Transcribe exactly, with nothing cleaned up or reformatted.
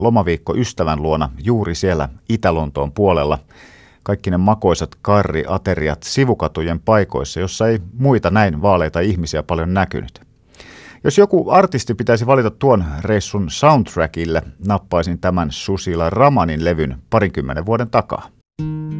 lomaviikko ystävän luona juuri siellä Itä-Lontoon puolella. Kaikki ne makoisat karriateriat sivukatujen paikoissa, jossa ei muita näin vaaleita ihmisiä paljon näkynyt. Jos joku artisti pitäisi valita tuon reissun soundtrackille, nappaisin tämän Sushila Ramanin levyn parinkymmenen vuoden takaa.